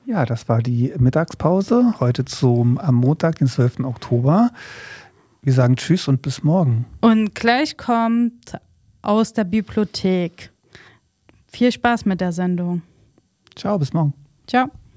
Ja, das war die Mittagspause, heute am Montag, den 12. Oktober. Wir sagen Tschüss und bis morgen. Und gleich kommt aus der Bibliothek. Viel Spaß mit der Sendung. Ciao, bis morgen. Ciao.